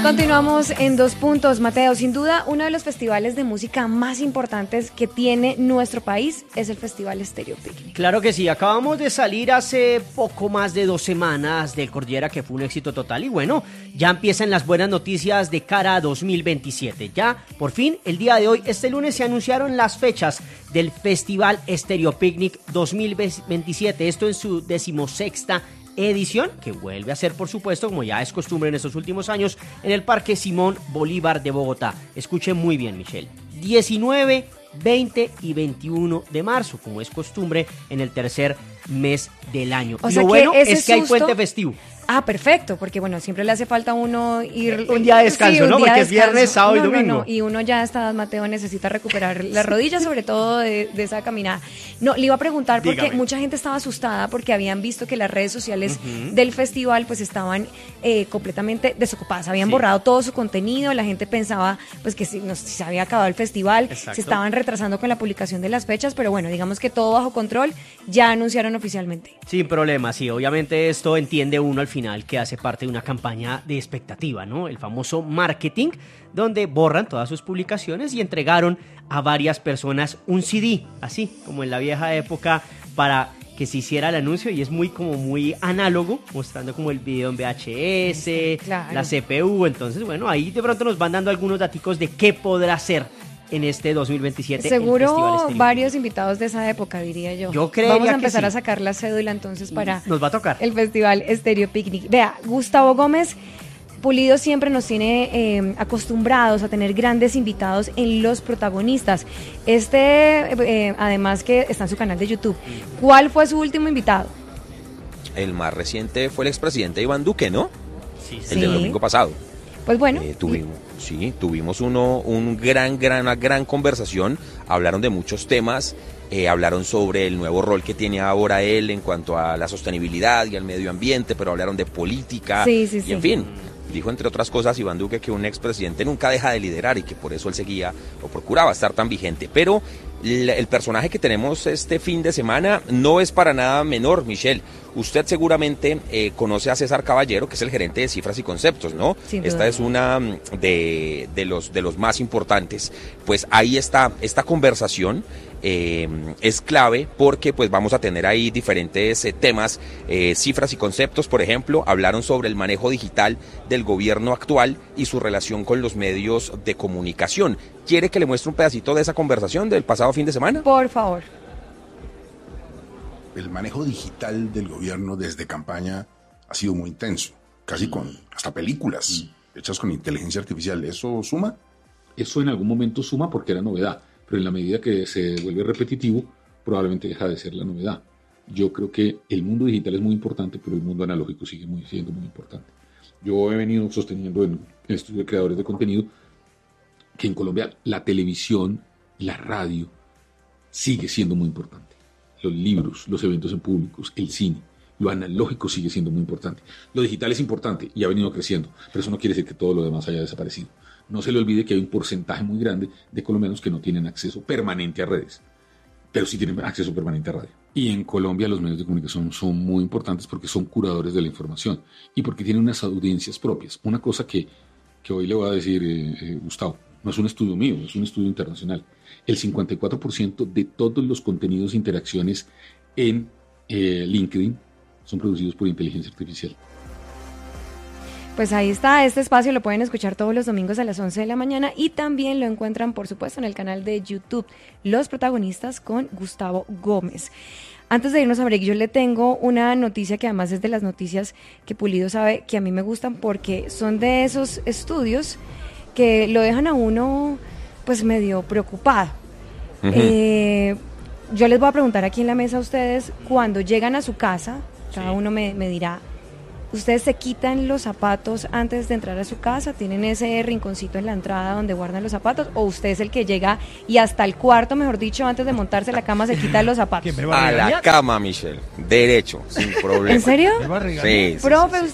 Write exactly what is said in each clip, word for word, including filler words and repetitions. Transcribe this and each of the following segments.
Continuamos en Dos Puntos. Mateo, sin duda, uno de los festivales de música más importantes que tiene nuestro país es el Festival Stereo Picnic. Claro que sí, acabamos de salir hace poco más de dos semanas del Cordillera, que fue un éxito total, y bueno, ya empiezan las buenas noticias de cara a dos mil veintisiete. Ya, por fin, el día de hoy, este lunes, se anunciaron las fechas del Festival Stereo Picnic dos mil veintisiete, esto en su decimosexta edición, que vuelve a ser, por supuesto, como ya es costumbre en estos últimos años, en el Parque Simón Bolívar de Bogotá. Escuchen muy bien, Michelle. diecinueve, veinte y veintiuno de marzo, como es costumbre en el tercer mes del año. O y sea lo que bueno ese es que hay susto... puente festivo. Ah, perfecto, porque bueno, siempre le hace falta a uno ir... Un día de descanso, sí, un ¿no? día Porque de es viernes, descanso. sábado y No, no, domingo. no, y uno ya está, Mateo, necesita recuperar las rodillas, sobre todo de, de esa caminada. No, le iba a preguntar porque Dígame. mucha gente estaba asustada porque habían visto que las redes sociales Uh-huh. del festival pues estaban eh, completamente desocupadas, habían Sí. borrado todo su contenido, la gente pensaba pues que si, no, si se había acabado el festival, Exacto. se estaban retrasando con la publicación de las fechas, pero bueno, digamos que todo bajo control, ya anunciaron oficialmente. Sin problema, sí, obviamente esto entiende uno al final que hace parte de una campaña de expectativa, ¿no? El famoso marketing, donde borran todas sus publicaciones y entregaron a varias personas un C D, así como en la vieja época, para que se hiciera el anuncio, y es muy como muy análogo, mostrando como el video en V H S, Claro. la C P U. Entonces, bueno, ahí de pronto nos van dando algunos daticos de qué podrá ser en este dos mil veintisiete. el Festival Seguro Stereo varios Picnic. invitados de esa época, diría yo. Yo creería Vamos a que empezar sí. a sacar la cédula entonces para Nos va a tocar. el Festival Stereo Picnic. Vea, Gustavo Gómez Pulido siempre nos tiene eh, acostumbrados a tener grandes invitados en Los Protagonistas. Este, eh, además que está en su canal de YouTube. ¿Cuál fue su último invitado? El más reciente fue el expresidente Iván Duque, ¿no? Sí, El sí. del domingo pasado. Pues bueno. Eh, tuvimos, sí, tuvimos uno, un gran, gran, una gran conversación. Hablaron de muchos temas. Eh, hablaron sobre el nuevo rol que tiene ahora él en cuanto a la sostenibilidad y al medio ambiente, pero hablaron de política. Sí, sí, y sí. en fin, dijo entre otras cosas Iván Duque que un expresidente nunca deja de liderar y que por eso él seguía o procuraba estar tan vigente. Pero el, el personaje que tenemos este fin de semana no es para nada menor, Michelle. Usted seguramente eh, conoce a César Caballero, que es el gerente de Cifras y Conceptos, ¿no? Sin duda. Esta es una de, de, los, de los más importantes. Pues ahí está esta conversación. Eh, es clave porque pues vamos a tener ahí diferentes eh, temas, eh, Cifras y Conceptos, por ejemplo, hablaron sobre el manejo digital del gobierno actual y su relación con los medios de comunicación. ¿Quiere que le muestre un pedacito de esa conversación del pasado fin de semana? Por favor. El manejo digital del gobierno desde campaña ha sido muy intenso, casi con hasta películas hechas con inteligencia artificial. ¿Eso suma? Eso en algún momento suma porque era novedad, pero en la medida que se vuelve repetitivo, probablemente deja de ser la novedad. Yo creo que el mundo digital es muy importante, pero el mundo analógico sigue muy, siendo muy importante. Yo he venido sosteniendo en el estudio de creadores de contenido que en Colombia la televisión, la radio, sigue siendo muy importante. Los libros, los eventos en públicos, el cine, lo analógico sigue siendo muy importante. Lo digital es importante y ha venido creciendo, pero eso no quiere decir que todo lo demás haya desaparecido. No se le olvide que hay un porcentaje muy grande de colombianos que no tienen acceso permanente a redes, pero sí tienen acceso permanente a radio. Y en Colombia los medios de comunicación son muy importantes porque son curadores de la información y porque tienen unas audiencias propias. Una cosa que, que hoy le voy a decir, eh, eh, Gustavo, no es un estudio mío, es un estudio internacional. El cincuenta y cuatro por ciento de todos los contenidos e interacciones en eh, LinkedIn son producidos por inteligencia artificial. Pues ahí está, este espacio lo pueden escuchar todos los domingos a las once de la mañana y también lo encuentran, por supuesto, en el canal de YouTube, Los Protagonistas con Gustavo Gómez. Antes de irnos a break, yo le tengo una noticia que además es de las noticias que Pulido sabe que a mí me gustan porque son de esos estudios que lo dejan a uno pues medio preocupado. Uh-huh. Eh, yo les voy a preguntar aquí en la mesa a ustedes, cuando llegan a su casa, cada sí. uno me, me dirá, ¿ustedes se quitan los zapatos antes de entrar a su casa? ¿Tienen ese rinconcito en la entrada donde guardan los zapatos? ¿O usted es el que llega y hasta el cuarto, mejor dicho, antes de montarse a la cama se quita los zapatos? A, a la cama, Michelle. Derecho, sin problema. ¿En serio? Sí, sí, ¿Profe, sí, sí. usted?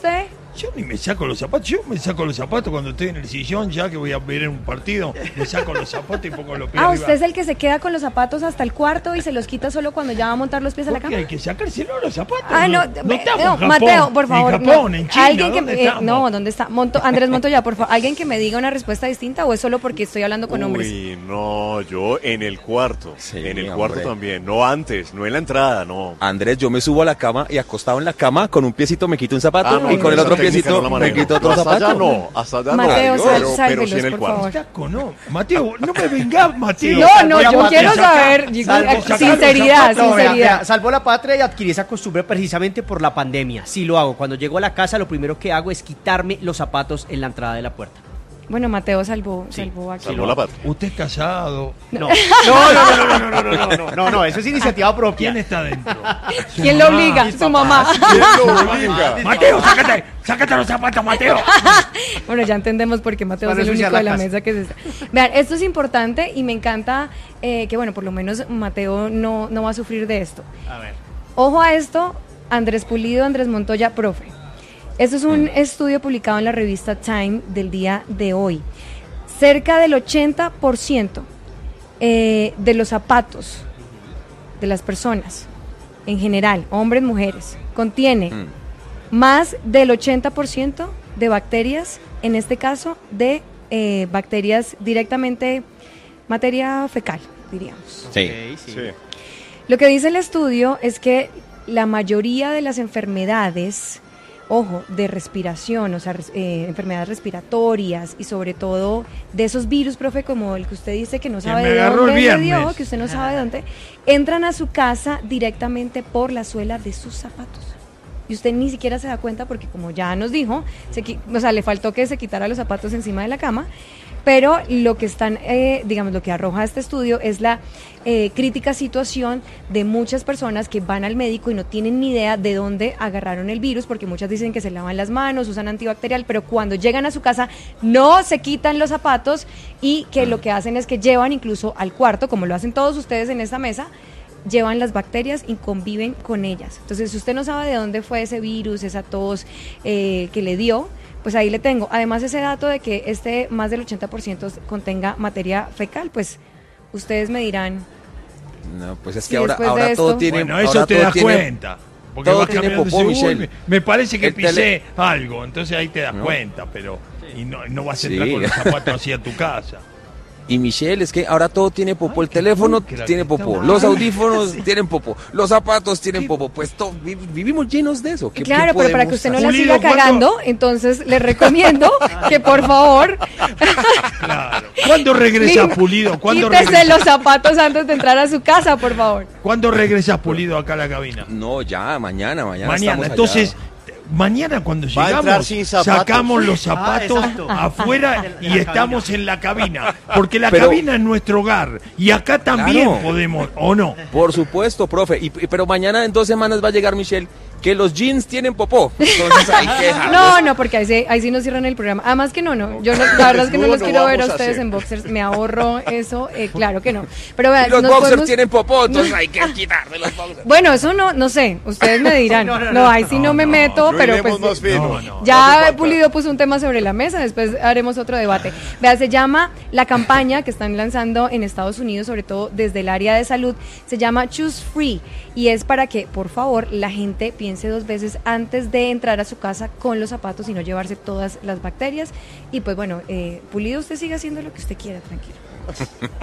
Yo ni me saco los zapatos, yo me saco los zapatos cuando estoy en el sillón, ya que voy a ver un partido, me saco los zapatos y pongo los pies Ah, arriba. usted es el que se queda con los zapatos hasta el cuarto y se los quita solo cuando ya va a montar los pies a la ¿Por qué cama. hay que sacárselo los zapatos? Ah, no, no, me- estamos no, en Japón, Mateo, por favor. En Japón, no. en China, Alguien que ¿dónde me- eh, estamos? no, ¿dónde está? Monto, Andrés Montoya, por favor, alguien que me diga una respuesta distinta o es solo porque estoy hablando con hombres. Uy, no, yo en el cuarto, Sí, en el hombre. cuarto también, no antes, no en la entrada, no. Andrés, yo me subo a la cama y acostado en la cama con un piecito me quito un zapato Ah, no, y con el esa otro técnica piecito no la me manejo. quito otro Hasta zapato. allá no, hasta allá Mateo, no, sal- pero, pero sálvelos, sí en el por cuarto. favor. Taco, no. Mateo, no me vengas, Mateo. No, no, Salvo yo la quiero patria. saber, yo- Salvo- eh, sacar los sinceridad, zapatos. No, vea, sinceridad. vea, salvó la patria y adquirí esa costumbre precisamente por la pandemia. Sí lo hago. Cuando llego a la casa, lo primero que hago es quitarme los zapatos en la entrada de la puerta. Bueno, Mateo salvó, salvó aquí. Salvó la patria. Usted es casado. No, no, no, no, no, no, no, no, no, no, no, no, eso es iniciativa propia. ¿Quién está dentro? Su ¿Quién lo mamá. obliga? Su mamá. ¿Quién lo obliga? Mateo, sácate, sácate los zapatos, Mateo. Bueno, ya entendemos por qué Mateo es Para el ensuciar único de la la casa. mesa que se está. Vean, esto es importante y me encanta eh, que, bueno, por lo menos Mateo no, no va a sufrir de esto. A ver. Ojo a esto, Andrés Pulido, Andrés Montoya, profe. Esto es un estudio publicado en la revista Time del día de hoy. Cerca del ochenta por ciento eh, de los zapatos de las personas, en general, hombres, mujeres, contiene Mm. más del ochenta por ciento de bacterias, en este caso de eh, bacterias directamente, materia fecal, diríamos. Sí. Ok, sí. Sí. Lo que dice el estudio es que la mayoría de las enfermedades, ojo, de respiración, o sea, res- eh, enfermedades respiratorias y sobre todo de esos virus, profe, como el que usted dice que no sabe me de agarró dónde el le dio, viernes. que usted no sabe de dónde, entran a su casa directamente por la suela de sus zapatos. Y usted ni siquiera se da cuenta porque, como ya nos dijo, se, qui- o sea, le faltó que se quitara los zapatos encima de la cama. Pero lo que están, eh, digamos, lo que arroja este estudio es la eh, crítica situación de muchas personas que van al médico y no tienen ni idea de dónde agarraron el virus, porque muchas dicen que se lavan las manos, usan antibacterial, pero cuando llegan a su casa no se quitan los zapatos y que lo que hacen es que llevan incluso al cuarto, como lo hacen todos ustedes en esta mesa, llevan las bacterias y conviven con ellas. Entonces, si usted no sabe de dónde fue ese virus, esa tos eh, que le dio, pues ahí le tengo. Además, ese dato de que este más del ochenta por ciento contenga materia fecal, pues ustedes me dirán. No, pues es Sí, que ahora, después de ahora esto- todo tiene. Bueno, eso ahora te todo das tiene- cuenta. Porque todo vas tiene caminando y popó, dices, "Uy, Michelle". me, me parece que El pisé tele- algo, entonces ahí te das ¿No? cuenta, pero y no, no vas a Sí. entrar con los zapatos así a tu casa. Y Michelle, es que ahora todo tiene popó. Ay, El qué teléfono pulcra tiene que popó. está. Los audífonos tienen popó. Los zapatos tienen Sí. popó. Pues to- vi- vivimos llenos de eso. ¿Qué- Claro, qué pero para que podemos usted no hacer? la Pulido, siga ¿cuándo- cagando, entonces le recomiendo que por favor Claro. ¿Cuándo regresas, Pulido? ¿Cuándo quítese regresas? los zapatos antes de entrar a su casa, por favor. ¿Cuándo regresas, Pulido, acá a la cabina? No, ya, mañana, mañana. Mañana. estamos allá. Entonces, mañana cuando Va a entrar llegamos, sin zapatos. sacamos los zapatos Ah, exacto. afuera En y la estamos en la cabina. Porque la Pero- cabina es nuestro hogar. Y acá también Claro. podemos, ¿o no? Por supuesto, profe. Y, y- pero mañana en dos semanas va a llegar Michelle, que los jeans tienen popó. Entonces hay que dejarlos. No, no, porque ahí sí, ahí sí nos cierran el programa. Además que no, no. Yo no, la verdad es que no Desnudo los no quiero ver a vamos a ustedes hacer. en boxers. Me ahorro eso, eh, claro que no. Pero vean, Y los nos boxers podemos- tienen popó, entonces hay que quitarse los boxers. Bueno, eso no, no sé. Ustedes me dirán. No, No, no, no, ahí sí no, no, me no, meto, No pero iremos pues. más fino. no, no. No Ya hace falta. Pulido puso un tema sobre la mesa, después haremos otro debate. Vea, se llama la campaña que están lanzando en Estados Unidos, sobre todo desde el área de salud, se llama Choose Free y es para que, por favor, la gente piense dos veces antes de entrar a su casa con los zapatos y no llevarse todas las bacterias. Y pues bueno, eh, Pulido, usted sigue haciendo lo que usted quiera, tranquilo.